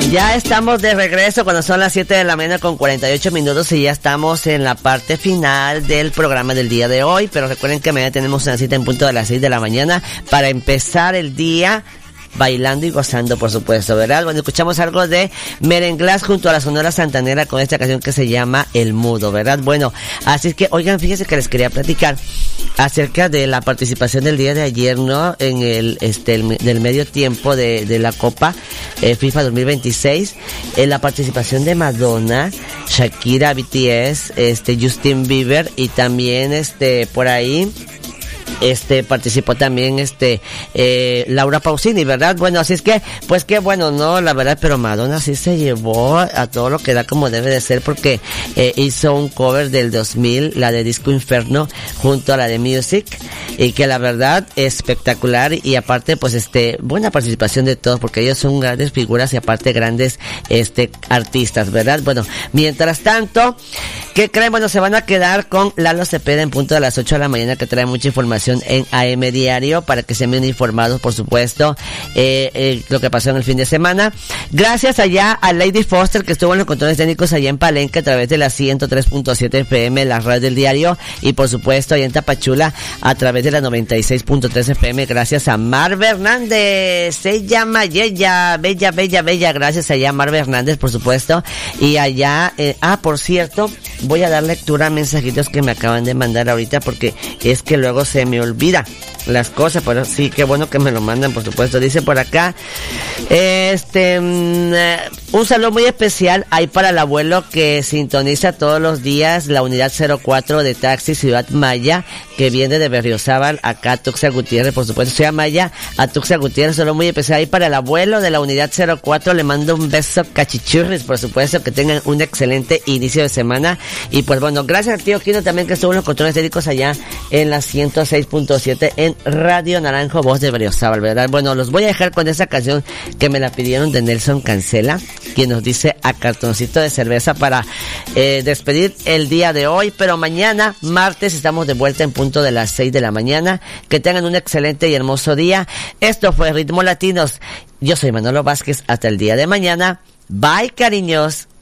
Ya estamos de regreso cuando son las 7 de la mañana con 48 minutos y ya estamos en la parte final del programa del día de hoy, pero recuerden que mañana tenemos una cita en punto de las 6 de la mañana para empezar el día bailando y gozando, por supuesto, ¿verdad? Bueno, escuchamos algo de Merenglás junto a la Sonora Santanera con esta canción que se llama El Mudo, ¿verdad? Bueno, así es que, oigan, fíjense que les quería platicar acerca de la participación del día de ayer, ¿no? En del medio tiempo de la Copa FIFA 2026, en la participación de Madonna, Shakira, BTS, Justin Bieber y también por ahí participó también Laura Pausini, ¿verdad? Bueno, así es que, pues qué bueno, ¿no? La verdad, pero Madonna sí se llevó a todo lo que da como debe de ser, porque hizo un cover del 2000, la de Disco Inferno, junto a la de Music, y que la verdad, espectacular, y aparte, pues buena participación de todos, porque ellos son grandes figuras y aparte grandes, artistas, ¿verdad? Bueno, mientras tanto, ¿qué creen? Bueno, se van a quedar con Lalo Cepeda en punto de las 8 de la mañana, que trae mucha información en AM Diario para que se estén informados, por supuesto, lo que pasó en el fin de semana. Gracias allá a Lady Foster, que estuvo en los controles técnicos allá en Palenque a través de la 103.7 FM, la radio del diario, y por supuesto allá en Tapachula a través de la 96.3 FM. Gracias a Mar Hernández, se llama Yeya, bella, gracias allá a Mar Hernández, por supuesto, y allá, por cierto, voy a dar lectura a mensajitos que me acaban de mandar ahorita, porque es que luego se me olvida las cosas, pero sí, qué bueno que me lo mandan, por supuesto. Dice por acá, un saludo muy especial ahí para el abuelo que sintoniza todos los días la unidad 04 de Taxi Ciudad Maya, que viene de Berriozábal, acá a Tuxtla Gutiérrez, por supuesto, Ciudad Maya, a Tuxtla Gutiérrez. Saludo muy especial ahí para el abuelo de la unidad 04, le mando un beso cachichurris, por supuesto, que tengan un excelente inicio de semana. Y pues bueno, gracias al tío Quino también, que estuvo en los controles técnicos allá en la 106.7 en Radio Naranjo, voz de Berriozábal, ¿verdad? Bueno, los voy a dejar con esa canción que me la pidieron de Nelson Cancela, quien nos dice a cartoncito de cerveza, para despedir el día de hoy, pero mañana, martes, estamos de vuelta en punto de las 6 de la mañana. Que tengan un excelente y hermoso día. Esto fue Ritmo Latinos. Yo soy Manolo Vázquez. Hasta el día de mañana. Bye, cariños.